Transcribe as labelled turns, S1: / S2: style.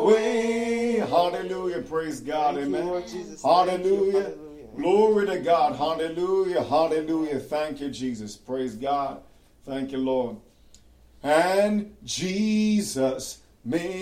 S1: Yahweh. Hallelujah. Praise God.
S2: Thank you,
S1: Amen.
S2: Lord Jesus.
S1: Hallelujah.
S2: Thank you. Hallelujah.
S1: Glory to God. Hallelujah. Hallelujah. Thank you, Jesus. Praise God. Thank you, Lord. And Jesus made